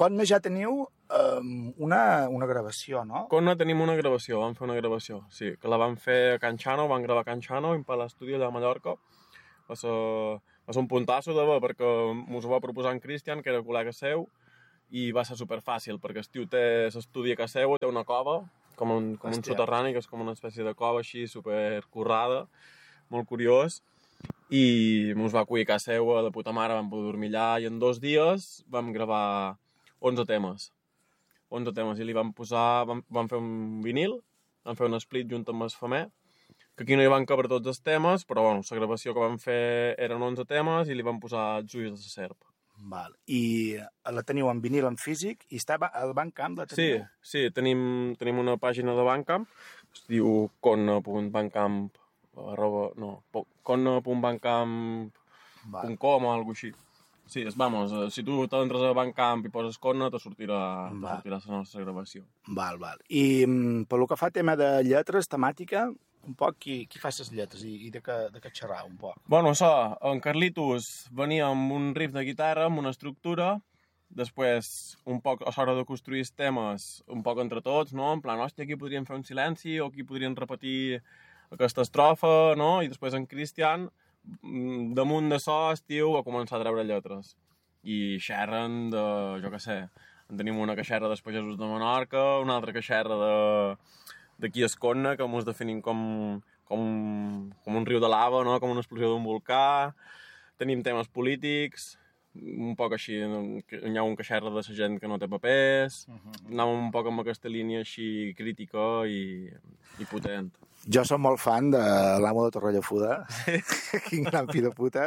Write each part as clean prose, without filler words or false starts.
Conna ja teniu una gravació, no? Conna tenim una gravació, vam fer una gravació, sí, que la vam fer a Can Xano, vam gravar a Can Xano, per l'estudi allà a Mallorca. Va ser un puntasso de bé, perquè mos ho va proposar en Cristian, que era col·lega seu, i va ser superfàcil, perquè el tio té l'estudi a casa seu, té una cova, com un soterrani, que és com una espècie de cova així, supercurrada, molt curiós, i mos va acollir a casa seva de puta mare, vam poder dormir allà, i en 2 dies vam gravar 11 temes. 11 temes, i li vam posar, vam fer un vinil, vam fer un split junt amb el Famer, que aquí no hi van cabre tots els temes, però bueno, la gravació que vam fer eren 11 temes i li vam posar els ulls de la serp. Val. I la teniu en vinil, en físic, i està al Bandcamp, la teniu? Sí, tenim una pàgina de Bandcamp, es diu conna.bandcamp, conna.bandcamp.com o alguna així. Sí, vamos, si tu t'entres a Bandcamp i poses Conna, te sortirà la nostra gravació. Val. I pel que fa a tema de lletres, temàtica, un poc qui fa les lletres i de què xerrar un poc? Bueno, això, en Carlitos venia amb un riff de guitarra, amb una estructura, després un poc a l'hora de construir els temes, un poc entre tots, no? En plan, hòstia, aquí podríem fer un silenci o aquí podríem repetir aquesta estrofa, no? I després en Cristian, damunt de so, estiu, va començar a treure lletres. I xerren de, jo què sé, en tenim una que xerra dels pagesos de Menorca, una altra que xerra d'aquí a Conna, que mos definim com un riu de lava, no? Com una explosió d'un volcà. Tenim temes polítics, un poc així, hi ha un que xerra de la gent que no té papers. Anàvem un poc amb aquesta línia així crítica i potent. Jo som molt fan de l'Amo de Torrellafuda, quin gran fill de puta.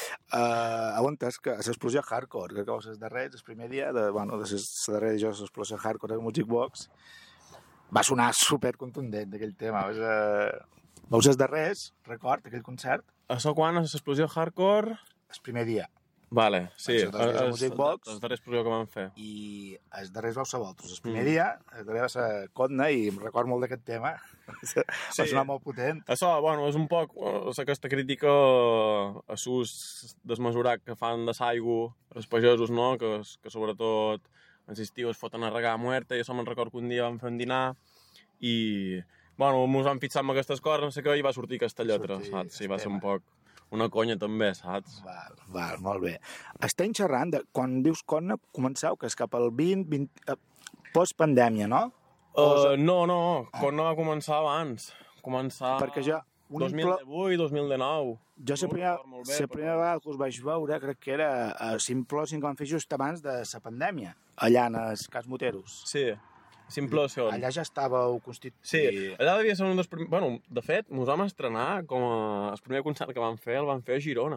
On és que l'explosió hardcore, crec que els darrers, el primer dia, la darrera edició de l'explosió hardcore de Music Box, va sonar supercontundent aquell tema. Veus els darrers, record, aquell concert? Això quan? L'explosió hardcore? El primer dia. Vale, sí, els darrers projectes que vam fer. I els darrers vau ser vosaltres. El primer dia, el darrer va ser Conna, i em record molt d'aquest tema. Va sonar molt potent. Això, bueno, és un poc aquesta crítica a l'ús desmesurat que fan de l'aigua els pagesos, no? Que sobretot en l'estiu es foten a regar a muerta, i això me'n record que un dia vam fer un dinar i, bueno, ens vam fixar amb aquestes coses, no sé què, i va sortir aquesta lletra, saps? Sí, va ser un poc una conya també, saps? Val, molt bé. Estem xerrant de, quan dius Conna, començau, que és cap al 20 post-pandèmia, no? No, Conna va començar abans. Perquè jo... 2018, 2019. Jo la primera vegada que us vaig veure, crec que era a Simplòsin, que van fer just abans de la pandèmia, allà en els Cas Moteros. Sí. Simplòsion. Allà ja estàveu constituïts. Sí, allà devia ser un dels primers... Bueno, de fet, ens vam estrenar com a... El primer concert que vam fer, el vam fer a Girona.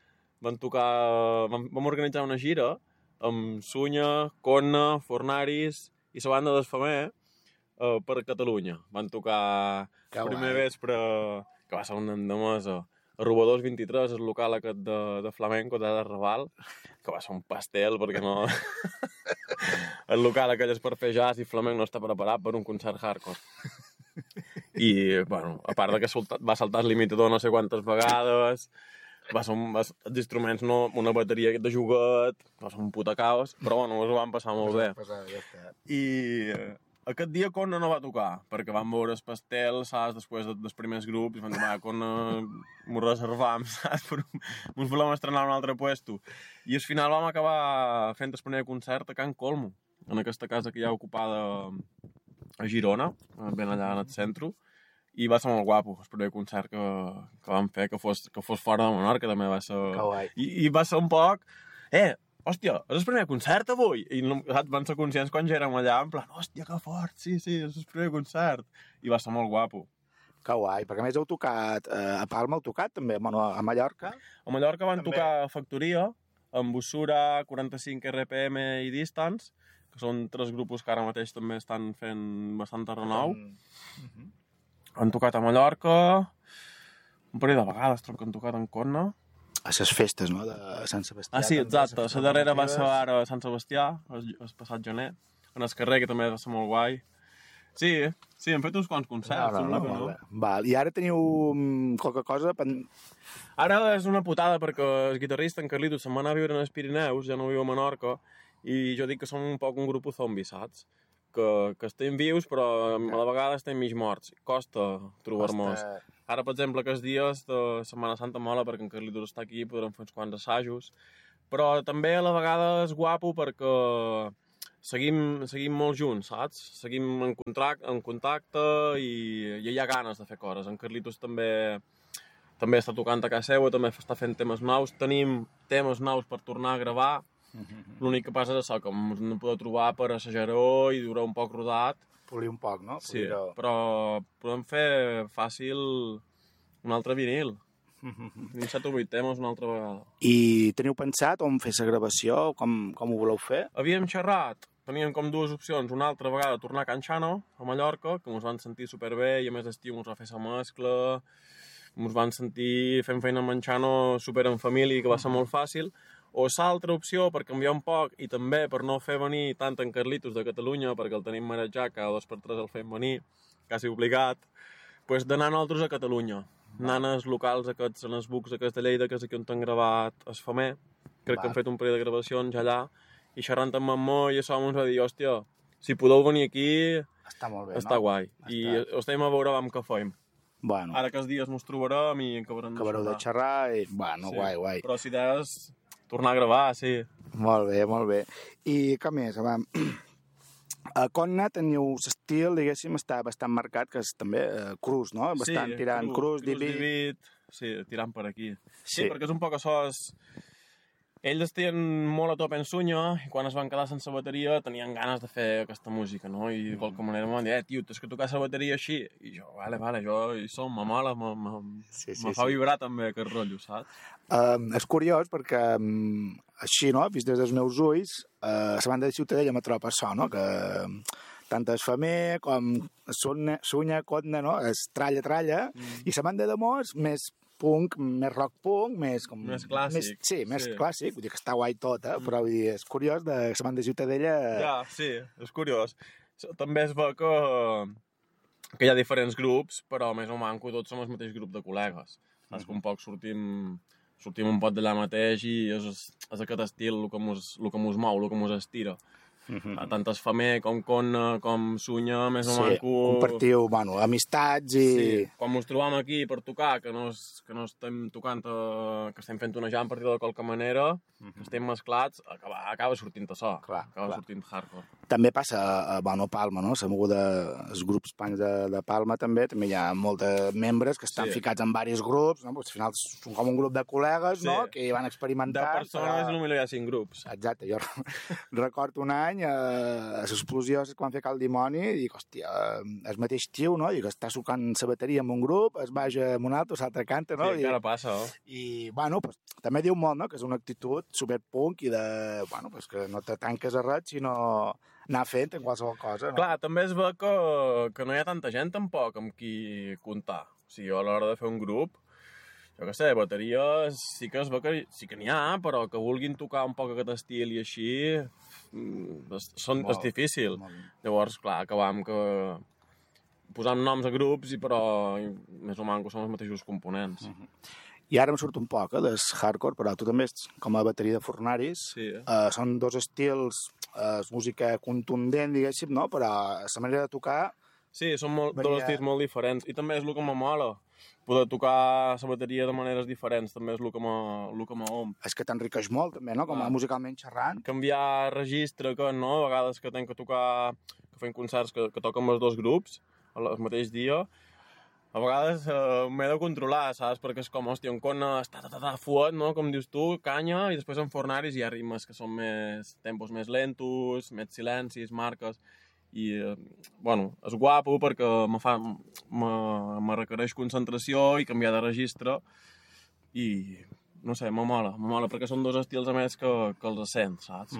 Vam organitzar una gira amb Sunya, Conna, Fornaris i la banda del Famer per Catalunya. Van tocar el primer vespre, que va ser un endemesa, a Robadors 23, el local aquest de flamenco de Raval, que va ser un pastel, perquè no... El local aquell és per fer jazz i flamenc no està preparat per un concert hardcore. I, bueno, a part de que va saltar el limitador no sé quantes vegades, els instruments, no, una bateria de joguet, va ser un puta caos, però bueno, ens ho vam passar molt bé. I aquest dia Conna no va tocar, perquè vam veure el pastel, saps, després dels primers grups, i vam dir, Conna, m'ho reservam, saps, però ens volem estrenar a un altre puesto. I al final vam acabar fent el primer concert a Can Colmo, en aquesta casa que hi ha ocupada a Girona, ben allà en el centre, i va ser molt guapo, el primer concert que vam fer, que fos fora de Menorca, també va ser... I va ser un poc... Hòstia, és el primer concert avui? I van ser conscients quan ja érem allà, en plan, hòstia, que fort, sí, és el primer concert. I va ser molt guapo. Que guai, perquè a més heu tocat, a Palma heu tocat també, bueno, a Mallorca. A Mallorca van tocar Factoria, amb Usura, 45 RPM i Distance, que són 3 grupos que ara mateix també estan fent bastant renou. Han tocat a Mallorca, un parell de vegades trobo que han tocat en Conna. A les festes, no?, de Sant Sebastià. Sí, exacte. La darrera va ser ara a Sant Sebastià, el passat gener, en el carrer, que també va ser molt guai. Sí, hem fet uns quants concerts. No. Val. I ara teniu qualque cosa... Ara és una putada perquè el guitarrista, en Carlitos, se'n va anar a viure en els Pirineus, ja no viu a Menorca, i jo dic que som un poc un grup zombi, saps? Que estem vius, però a la vegada estem mig morts. Costa trobar-nos. Ara, per exemple, aquests dies de Setmana Santa mola perquè en Carlitos està aquí i podrem fer uns quants assajos. Però també a la vegada és guapo perquè seguim molt junts, saps? Seguim en contacte i hi ha ganes de fer coses. En Carlitos també està tocant a casa seva, també està fent temes nous. Tenim temes nous per tornar a gravar. L'únic que passa és això, que ens no podeu trobar per assajar-ho i durar un poc rodat. Polir un poc, no? Sí, però podem fer fàcil un altre vinil. Tenim 7 o 8 temes una altra vegada. I teniu pensat on fer la gravació? Com ho voleu fer? Havíem xerrat, teníem com dues opcions. Una altra vegada tornar a Can Xano, a Mallorca, que ens van sentir superbé i a més d'estiu ens va fer la mescla. Ens van sentir fent feina amb en Xano super en família, que va ser molt fàcil. O l'altra opció, per canviar un poc i també per no fer venir tant en Carlitos de Catalunya, perquè el tenim marejat, cada 2 per 3 el fem venir, quasi obligat, doncs d'anar nosaltres a Catalunya. Nanes locals aquests, en els bucs aquests de Lleida, que és aquí on han gravat el Famer. Crec que han fet un parell de gravacions allà, i xerrant amb Mamó i això ens va dir, hòstia, si podeu venir aquí, està molt bé, està guai. I estem a veure amb què fem. Bueno. Ara que els dies ens trobarem i acabareu de xerrar i, bueno, sí. Guai. Però si deies tornar a gravar, sí. Molt bé. I com més? A Conna teniu l'estil, diguéssim, està bastant marcat, que és també cruz, no? Bastant tirant cruz, divit. Sí, tirant per aquí. Sí, perquè és un poc això. Ells estien molt a tope en Sunya i quan es van quedar sense bateria tenien ganes de fer aquesta música, no? I de qualque manera em van dir, tio, tens que tocar la bateria així. I jo, vale, jo hi som, me mola, me fa vibrar també aquest rotllo, saps? És curiós perquè així, no? Vist des dels meus ulls, la banda de Ciutadella me troba això, no? Que tant el Famer com Sunya, Conna, no? És tralla, i la banda d'amor és més punk, més rock punk, més clàssic. Més clàssic, vull dir que està guai tot, però vull dir, és curiós de la banda de Ciutadella... Ja, sí, és curiós. També es veu que hi ha diferents grups, però més o manco tots som el mateix grup de col·legues. Saps que un poc sortim un pot d'allà mateix i és aquest estil el que mos mou, el que mos estira. Tant es Famer com Conna, com Sunya, més o manco... Compartiu, amistats i... Sí, quan ens trobam aquí per tocar, que no estem tocant, que estem fent una jam per dir-ho de qualque manera, que estem mesclats, acaba sortint això, acaba sortint hardcore. També passa a Palma, no? Els grups punks de Palma també hi ha molts membres que estan ficats en diversos grups, no? Al final són com un grup de col·legues, no? Que hi van experimentar... 10 persones i potser hi ha 5 grups. Exacte, jo recordo un any a l'explosió que van fer Cal Dimoni i dic, hòstia, el mateix tio, no? I que està sucant la bateria en un grup, es baja en un altre, l'altre canta, no? Sí, encara passa, I, bueno, pues, també diu molt, no? Que és una actitud superpunk i de, bueno, pues, que no te tanques a res, sinó anar fent en qualsevol cosa, no? Clar, també es veu que no hi ha tanta gent tampoc amb qui comptar. O sigui, a l'hora de fer un grup, jo què sé, bateries sí que es veu que sí que n'hi ha, però que vulguin tocar un poc aquest estil i així és difícil. Llavors, clar, acabam que posam noms a grups però més o menys són els mateixos components. I ara em surt un poc del hardcore, però tu també ets com a bateria de Fornaris. Sí. Són dos estils, música contundent, diguéssim, no? Però la manera de tocar... Sí, són dos estils molt diferents. I també és el que me mola. Poder tocar la bateria de maneres diferents també és el que m'om. És que t'enriqueix molt, també, no? Com a musicalment xerrant. Canviar registre, que no? A vegades que tenc que tocar, que fem concerts que toquen els dos grups el mateix dia, a vegades m'he de controlar, saps? Perquè és com, hòstia, un Conna està fuet, no? Com dius tu, canya, i després en Fornaris hi ha ritmes que són més tempos més lentos, més silencis, marques, i, bueno, és guapo perquè me requereix concentració i canviar de registre, i, no sé, me mola, perquè són dos estils a més que els sents, saps?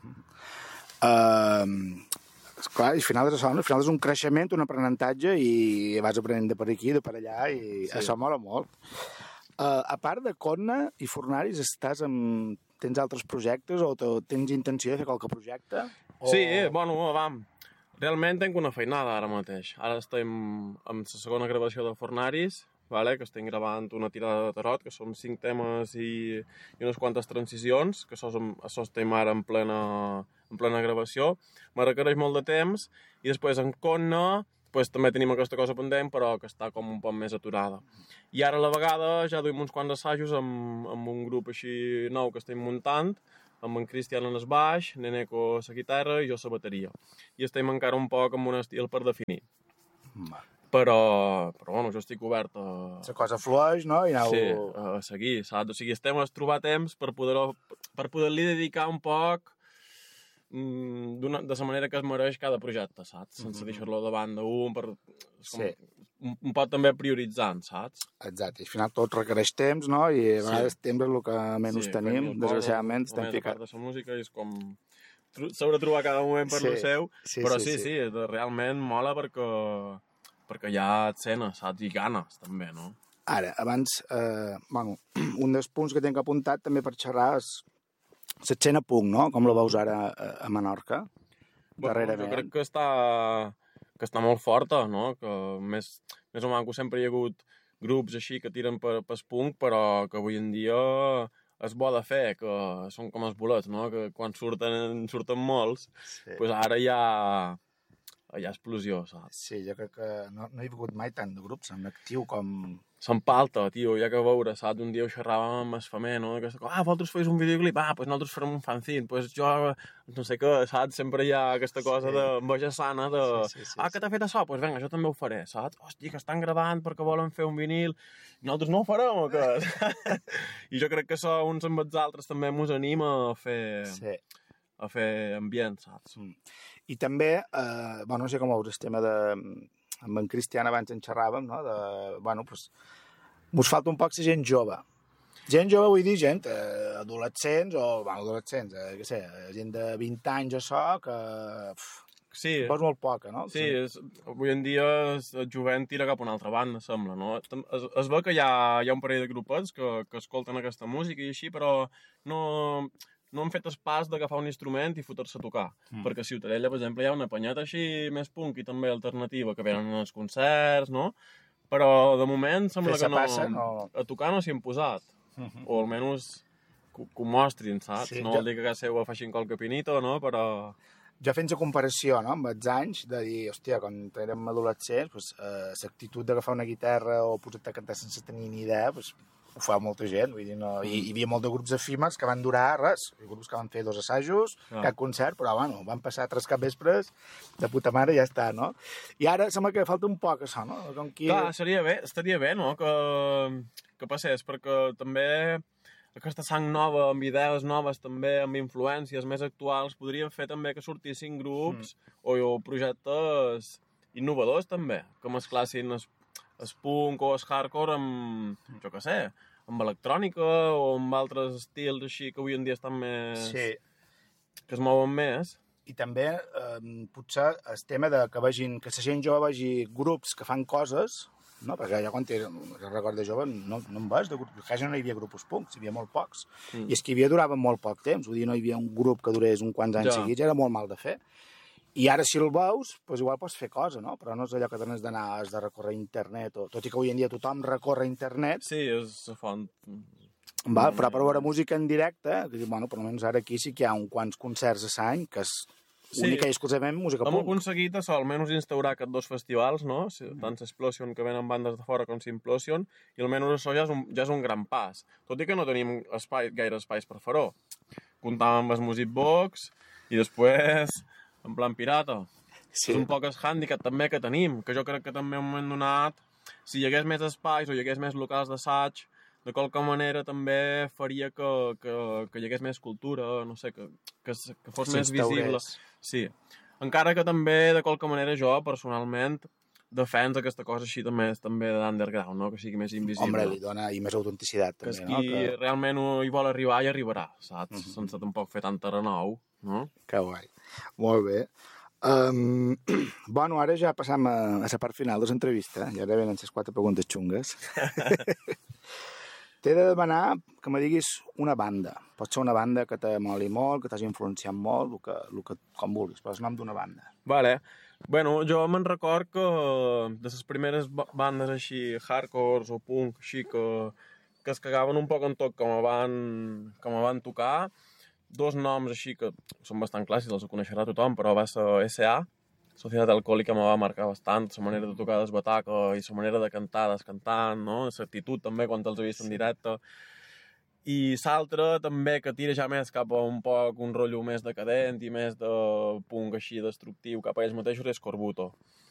Clar, i al final és un creixement, un aprenentatge i vas aprenent de per aquí, de per allà i això mola molt. A part de Conna i Fornaris, tens altres projectes o tens intenció de fer qualque projecte? Sí, bueno, vam. Realment tenc una feinada ara mateix. Ara estem amb la segona gravació de Fornaris vale? Que estem gravant una tirada de tarot, que són 5 temes i unes quantes transicions, que això estem ara en plena gravació. Me requereix molt de temps, i després en Conna pues, també tenim aquesta cosa pendent, però que està com un poc més aturada. I ara a la vegada ja duim uns quants assajos amb un grup així nou que estem muntant, amb en Cristian en el baix, Neneco a la guitarra i jo a la bateria. I estem encara un poc amb un estil per definir. Però bueno, jo estic obert a... La cosa flueix, no? I aneu... Sí, a seguir, saps? O sigui, estem a trobar temps per poder-li dedicar un poc de la manera que es mereix cada projecte, saps? Sense deixar-lo de banda un poc també prioritzant, saps? Exacte, i al final tot requereix temps, no? I a vegades temps és el que menys tenim, desgraciadament estem ficats. De la música és com saber trobar cada moment per lo seu, però sí, realment mola perquè hi ha escena, saps? I ganes, també, no? Ara, abans, un dels punts que tinc apuntat també per xerrar és l'escena punk, no? Com la veus ara a Menorca, darrerament? Jo crec que està molt forta, no? Que més o menys sempre hi ha hagut grups així que tiren pel punk, però que avui en dia és bo de fer, que són com els bolets, no? Que quan surten molts, pues ara hi ha explosió, saps? Sí, jo crec que no hi ha hagut mai tant de grups en actiu com... S'empalta, tio, hi ha que veure, saps? Un dia ho xerràvem amb el Famer, no? Vosaltres feis un videoclip? Pues nosaltres farem un fanzine. Pues jo, no sé què, saps? Sempre hi ha aquesta cosa d'enveja sana, de... Que t'ha fet això? Pues vinga, jo també ho faré, saps? Hòstia, que estan gravant perquè volen fer un vinil. Nosaltres no ho farem, o què? I jo crec que això, uns amb els altres, també ens anima a fer ambient, saps? I també, no sé com veus el tema de... Amb en Cristian abans en xerràvem, no? Mos falta un poc la gent jove. Gent jove vull dir gent adolescents gent de 20 anys o so, que veus molt poca, no? Sí, avui en dia el jovent tira cap a una altra banda, sembla, no? Es veu que hi ha un parell de grupets que escolten aquesta música i així, però no han fet el pas d'agafar un instrument i fotre-se a tocar. Perquè a Ciutadella, per exemple, hi ha una penyeta així més punk i també alternativa, que venen als concerts, no? Però de moment sembla que a tocar no s'hi han posat. O almenys que ho mostrin, saps? No vol dir que a casa seva facin qualque pinito, no? Però... Jo fent la comparació, no?, amb els anys, de dir, hòstia, quan érem adolescents, l'actitud d'agafar una guitarra o posar-te a cantar sense tenir ni idea, ho fa molta gent, vull dir, no... Hi havia molt de grups efímers que van durar res, grups que van fer 2 assajos, cap concert, però, van passar 3 capvespres de puta mare i ja està, no? I ara sembla que falta un poc, això, no? Clar, estaria bé, no?, que passés, perquè també aquesta sang nova, amb idees noves, també, amb influències més actuals, podrien fer també que sortissin grups o projectes innovadors, també, que mesclassin el punk o el hardcore amb, jo què sé, amb electrònica o amb altres estils així que avui en dia estan més... Sí. Que es mouen més. I també, potser, el tema de que la gent jove vegi grups que fan coses, no? Perquè ja quan recordo jove no em vas de grups, quasi no hi havia grups punks, hi havia molt pocs. I és que hi havia duraven molt poc temps, vull dir, no hi havia un grup que durés uns quants anys seguits, era molt mal de fer. I ara, si el veus, igual pots fer cosa, no? Però no és allò que tens d'anar, has de recórrer internet, tot i que avui en dia tothom recorre internet. Sí, és la font. Però per veure música en directe, per almenys ara aquí sí que hi ha uns quants concerts a l'any, que és única i exclusivament música punk. Hem aconseguit almenys instaurar aquests 2 festivals, no? Tant Explosion, que venen bandes de fora, com Simplosion, i almenys això ja és un gran pas. Tot i que no tenim gaire espais per fer-ho. Comptàvem amb el Music Box i després... en plan pirata. És un poc el hàndicap també que tenim, que jo crec que també en un moment donat, si hi hagués més espais o hi hagués més locals d'assaig, de qualque manera també faria que hi hagués més cultura, no sé, que fos més visible. Sí. Encara que també, de qualque manera, jo, personalment, defensa aquesta cosa així també d'underground, no? Que sigui més invisible. Home, li dona i més autenticitat, també, no? Que qui realment hi vol arribar hi arribarà, saps? Sense tampoc fer tanta renou, no? Que guai. Molt bé. Ara ja passam a la part final de l'entrevista. Ja ara venen les 4 preguntes xungues. T'he de demanar que me diguis una banda. Pot ser una banda que te moli molt, que t'hagi influenciat molt, com vulguis, però el nom d'una banda. Vale. Bueno, jo me'n record que de les primeres bandes així, hardcore o punk, així, que es cagaven un poc en tot com a van tocar, dos noms així que són bastant clàssics, els ho coneixerà tothom, però va ser S.A., Societat Alcohòlica, me va marcar bastant, la manera de tocar des bataca i la manera de cantar descantant, no? L'actitud també quan els he vist en directe. I l'altre també que tira ja més cap a un poc un rotllo més decadent i més de punk així destructiu cap a ells mateixos és Corbuto.